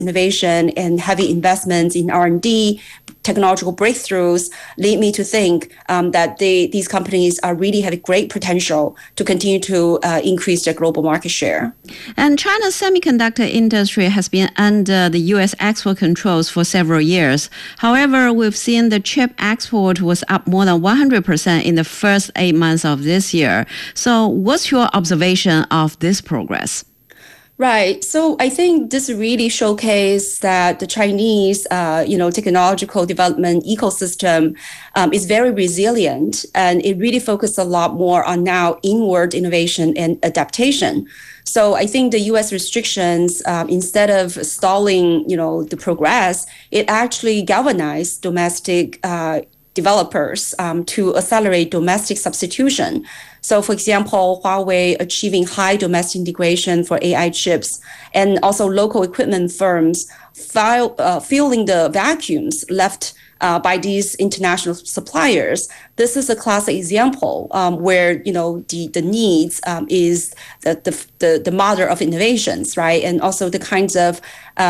innovation and heavy investments in R&D, technological breakthroughs lead me to think that these companies are really have a great potential to continue to increase their global market share. And China's semiconductor industry has been under the U.S. export controls for several years. However, we've seen the chip export was up more than 100% in the first 8 months of this year. So what's your observation of this progress? Right. So I think this really showcases that the Chinese, technological development ecosystem is very resilient, and it really focuses a lot more on now inward innovation and adaptation. So I think the U.S. restrictions, instead of stalling, the progress, it actually galvanized domestic developers to accelerate domestic substitution. So, for example, Huawei achieving high domestic integration for AI chips, and also local equipment firms filling the vacuums left by these international suppliers. This is a classic example where the needs is the mother of innovations, right? And also the kinds of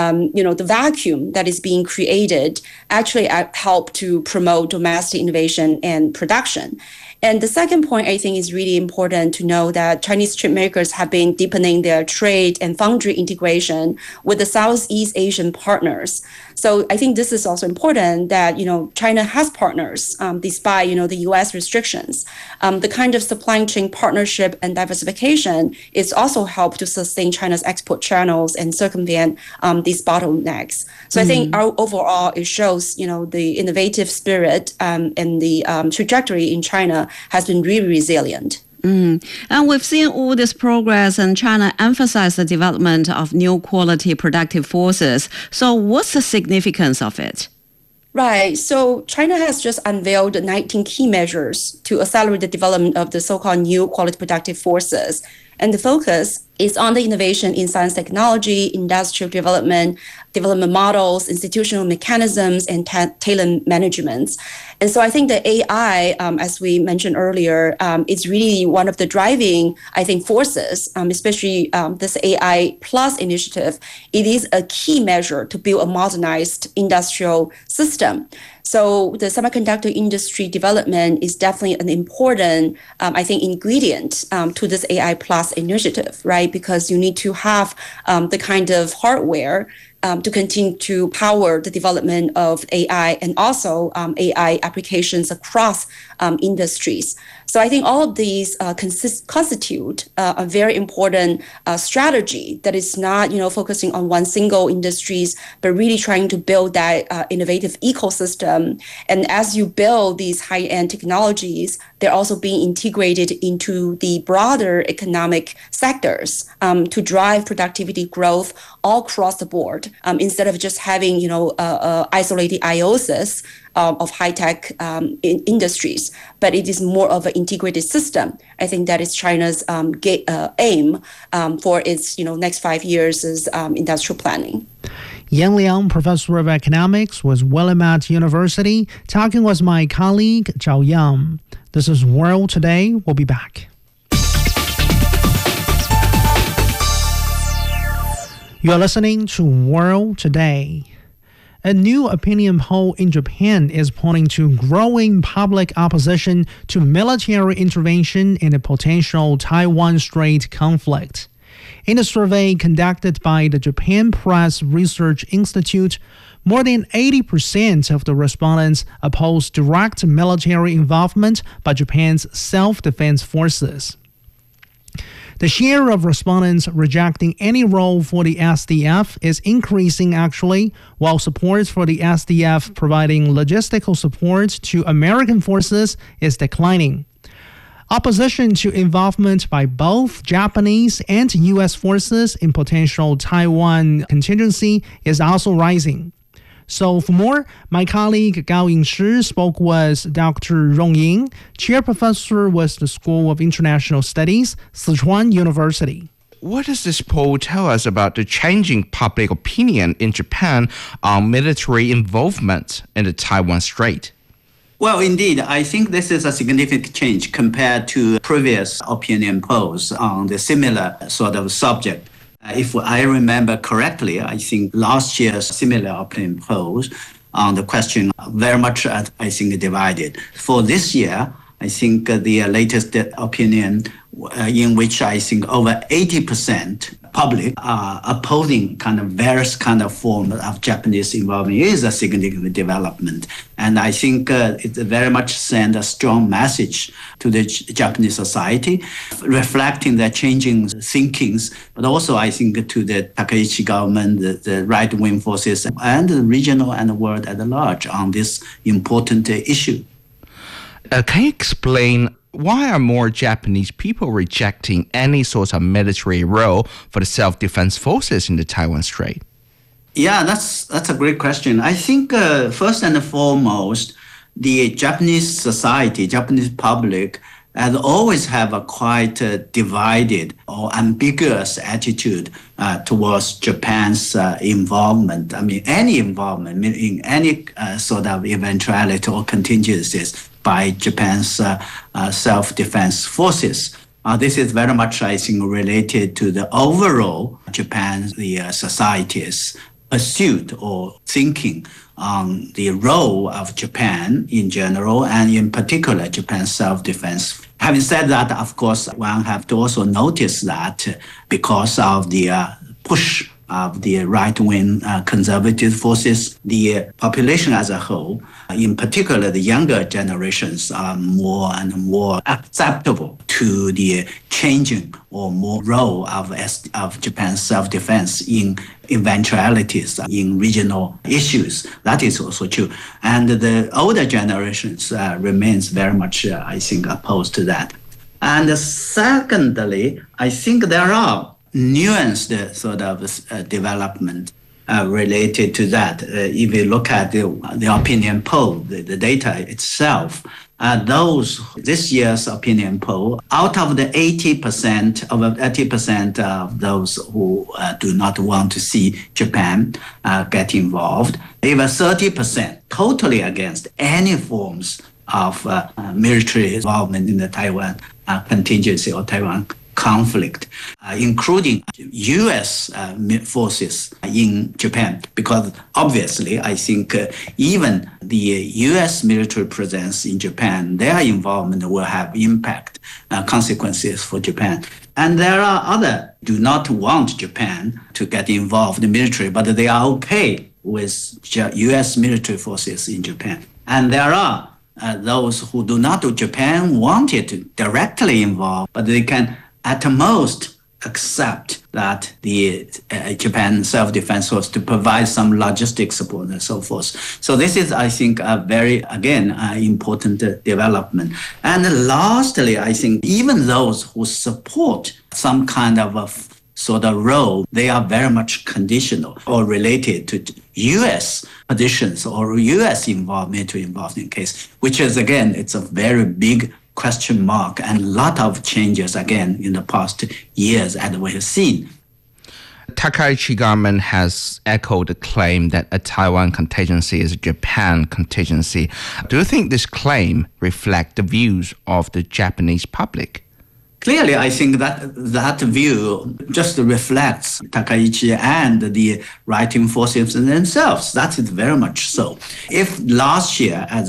the vacuum that is being created actually help to promote domestic innovation and production. And the second point, I think, is really important to know that Chinese chip makers have been deepening their trade and foundry integration with the Southeast Asian partners. So I think this is also important that, China has partners despite, the U.S. restrictions. The kind of supply chain partnership and diversification is also helped to sustain China's export channels and circumvent these bottlenecks. So I think overall, it shows, the innovative spirit and the trajectory in China has been really resilient. And we've seen all this progress, and China emphasized the development of new quality productive forces. So what's the significance of it? Right. So China has just unveiled 19 key measures to accelerate the development of the so-called new quality productive forces. And the focus is on the innovation in science technology, industrial development models, institutional mechanisms, and talent management. And so I think the AI, as we mentioned earlier, is really one of the driving, I think, forces, especially this AI Plus initiative. It is a key measure to build a modernized industrial system. So the semiconductor industry development is definitely an important, I think, ingredient to this AI Plus initiative, right? Because you need to have the kind of hardware to continue to power the development of AI and also AI applications across industries. So I think all of these constitute a very important strategy that is not, focusing on one single industries, but really trying to build that innovative ecosystem. And as you build these high-end technologies, they're also being integrated into the broader economic sectors to drive productivity growth all across the board, instead of just having, isolated IOSs of high-tech industries, but it is more of an integrated system. I think that is China's aim for its next 5 years' industrial planning. Yan Liang, professor of economics, was Willamette University, talking with my colleague Zhao Yang. This is World Today. We'll be back. You're listening to World Today. A new opinion poll in Japan is pointing to growing public opposition to military intervention in a potential Taiwan Strait conflict. In a survey conducted by the Japan Press Research Institute, more than 80% of the respondents oppose direct military involvement by Japan's self-defense forces. The share of respondents rejecting any role for the SDF is increasing actually, while support for the SDF providing logistical support to American forces is declining. Opposition to involvement by both Japanese and U.S. forces in potential Taiwan contingency is also rising. So for more, my colleague Gao Yingshi spoke with Dr. Rong Ying, chair professor with the School of International Studies, Sichuan University. What does this poll tell us about the changing public opinion in Japan on military involvement in the Taiwan Strait? Well, indeed, I think this is a significant change compared to previous opinion polls on the similar sort of subject. If I remember correctly, I think last year's similar opinion polls on the question very much, I think, divided. For this year, I think the latest opinion in which I think over 80% public are opposing kind of various kind of form of Japanese involvement is a significant development. And I think it very much sends a strong message to the Japanese society, reflecting their changing thinkings, but also I think to the Takaichi government, the right-wing forces, and the regional and the world at large on this important issue. Can you explain why are more Japanese people rejecting any sort of military role for the self-defense forces in the Taiwan Strait? Yeah, that's a great question. I think first and foremost, the Japanese society, Japanese public, has always have a quite divided or ambiguous attitude towards Japan's involvement. I mean, any involvement in any sort of eventuality or contingencies by Japan's self-defense forces. This is very much, I think, related to the overall Japan's society's pursuit or thinking on the role of Japan in general and in particular Japan's self-defense. Having said that, of course, one have to also notice that because of the push of the right-wing conservative forces, the population as a whole, in particular the younger generations, are more and more acceptable to the changing or more role of Japan's self-defense in eventualities, in regional issues. That is also true. And the older generations remains very much, I think, opposed to that. And secondly, I think there are nuanced sort of development related to that. If you look at the opinion poll, the data itself, this year's opinion poll, out of the 80% of those who do not want to see Japan get involved, even 30% totally against any forms of military involvement in the Taiwan contingency or Taiwan conflict, including U.S. forces in Japan, because obviously I think even the U.S. military presence in Japan, their involvement will have impact, consequences for Japan. And there are others do not want Japan to get involved in military, but they are okay with U.S. military forces in Japan. And there are those who do not want Japan wanted to directly involve, but they can at most accept that the Japan self-defense force to provide some logistic support and so forth. So this is, I think, a very, again, important development. And lastly, I think even those who support some kind of a sort of role, they are very much conditional or related to U.S. positions or U.S. military involvement case, which is, again, it's a very big question mark and a lot of changes again in the past years as we have seen. Takaichi government has echoed the claim that a Taiwan contingency is a Japan contingency. Do you think this claim reflects the views of the Japanese public? Clearly, I think that view just reflects Takaichi and the right-wing forces themselves. That is very much so. If last year, as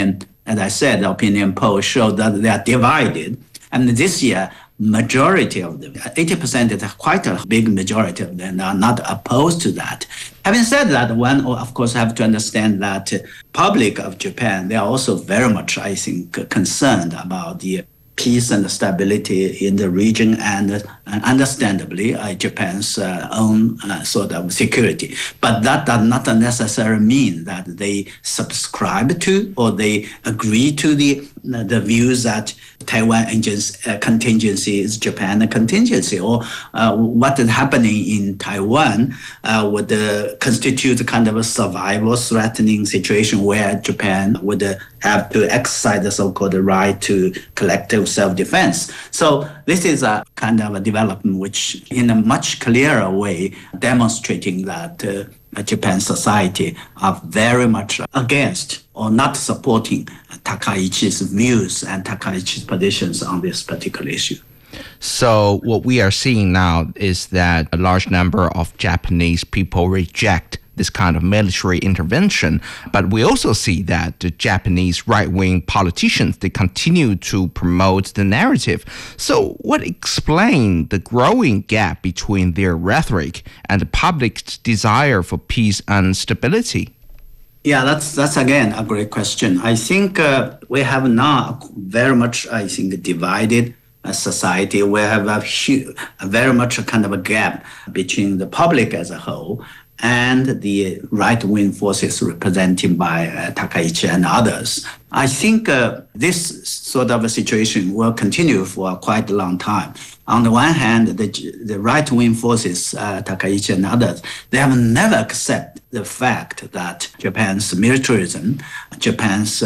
I said, the opinion poll showed that they are divided, and this year, majority of them, 80% is quite a big majority of them, are not opposed to that. Having said that, one, of course, have to understand that public of Japan, they are also very much, I think, concerned about the peace and stability in the region and understandably Japan's own sort of security. But that does not necessarily mean that they subscribe to or they agree to the views that Taiwan contingency is Japan contingency, or what is happening in Taiwan would constitute kind of a survival threatening situation where Japan would have to exercise the so-called right to collective self-defense. So this is a kind of a development which in a much clearer way demonstrating that Japan society are very much against or not supporting Takaichi's views and Takaichi's positions on this particular issue. So what we are seeing now is that a large number of Japanese people reject this kind of military intervention. But we also see that the Japanese right-wing politicians, they continue to promote the narrative. So what explains the growing gap between their rhetoric and the public's desire for peace and stability? Yeah, that's again a great question. I think we have now very much, divided society. We have very much a kind of a gap between the public as a whole and the right-wing forces represented by Takaichi and others. I think this sort of a situation will continue for quite a long time. On the one hand, the right-wing forces, Takaichi and others, they have never accepted the fact that Japan's militarism, Japan's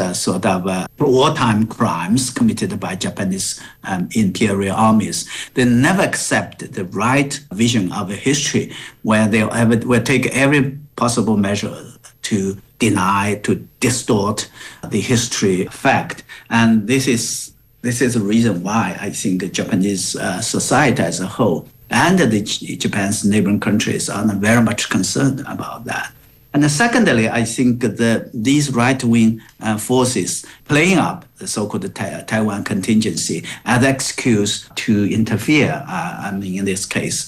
wartime crimes committed by Japanese imperial armies, they never accept the right vision of history where they will take every possible measure to deny, to distort the history fact. And this is the reason why I think Japanese society as a whole and Japan's neighboring countries are very much concerned about that. And secondly, I think that these right-wing forces playing up the so-called Taiwan contingency as excuse to interfere, in this case,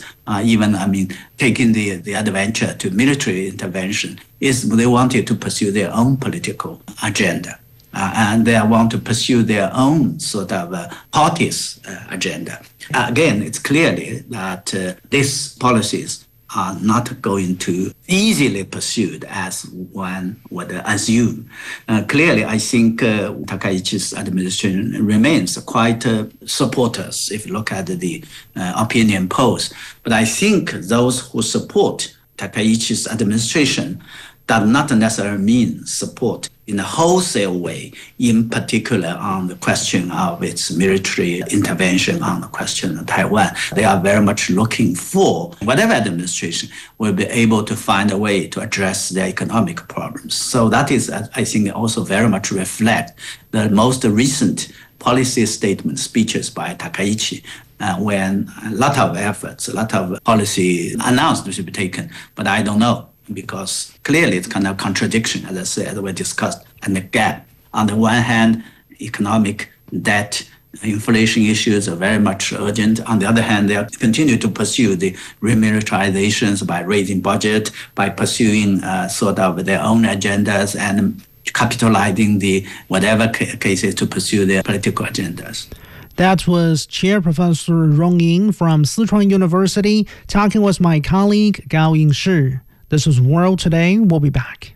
taking the adventure to military intervention, is they wanted to pursue their own political agenda. And they want to pursue their own sort of party's agenda. Again, it's clearly that these policies are not going to easily pursued as one would assume. Clearly, I think Takaichi's administration remains quite supporters if you look at the opinion polls. But I think those who support Takaichi's administration does not necessarily mean support in a wholesale way, in particular on the question of its military intervention on the question of Taiwan. They are very much looking for whatever administration will be able to find a way to address their economic problems. So that is, I think, also very much reflect the most recent policy statement speeches by Takaichi, when a lot of efforts, a lot of policy announced to be taken, but I don't know, because clearly it's kind of contradiction, as I said, we discussed, and the gap. On the one hand, economic debt, inflation issues are very much urgent. On the other hand, they continue to pursue the remilitarizations by raising budget, by pursuing sort of their own agendas and capitalizing the whatever cases to pursue their political agendas. That was Chair Professor Rong Ying from Sichuan University talking with my colleague Gao Yingshi. This is World Today. We'll be back.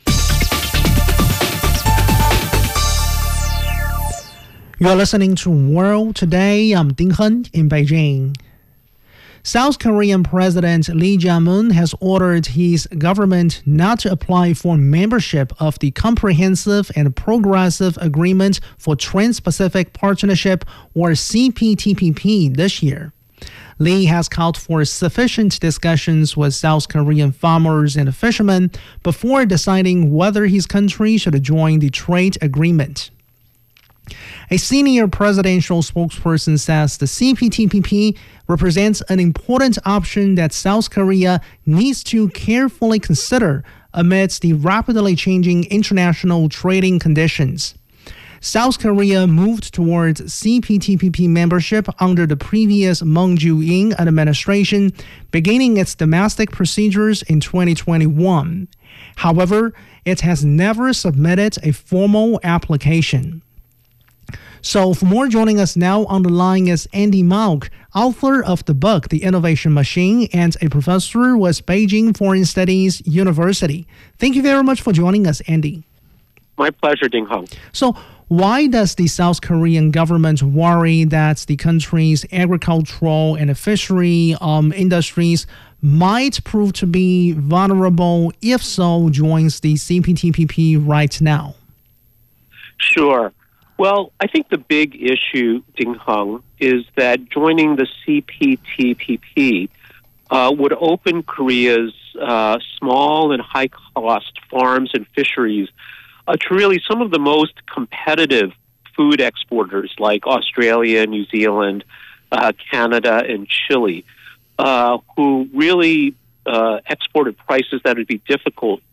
You're listening to World Today. I'm Ding Hen in Beijing. South Korean President Lee Jae-myung has ordered his government not to apply for membership of the Comprehensive and Progressive Agreement for Trans-Pacific Partnership, or CPTPP, this year. Lee has called for sufficient discussions with South Korean farmers and fishermen before deciding whether his country should join the trade agreement. A senior presidential spokesperson says the CPTPP represents an important option that South Korea needs to carefully consider amidst the rapidly changing international trading conditions. South Korea moved towards CPTPP membership under the previous Moon Jae-in administration, beginning its domestic procedures in 2021. However, it has never submitted a formal application. So for more, joining us now on the line is Andy Mauck, author of the book The Innovation Machine and a professor with Beijing Foreign Studies University. Thank you very much for joining us, Andy. My pleasure, Ding Hong. So why does the South Korean government worry that the country's agricultural and fishery industries might prove to be vulnerable if Seoul joins the CPTPP right now? Sure. Well, I think the big issue, Ding Hong, is that joining the CPTPP would open Korea's small and high-cost farms and fisheries to really some of the most competitive food exporters like Australia, New Zealand, Canada, and Chile, who really exported prices that would be difficult